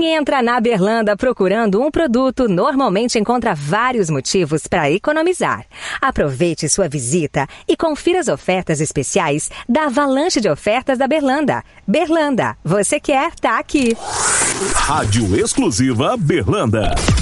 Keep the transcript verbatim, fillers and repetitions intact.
Quem entra na Berlanda procurando um produto normalmente encontra vários motivos para economizar. Aproveite sua visita e confira as ofertas especiais da avalanche de ofertas da Berlanda. Berlanda, você quer, tá aqui. Rádio exclusiva Berlanda.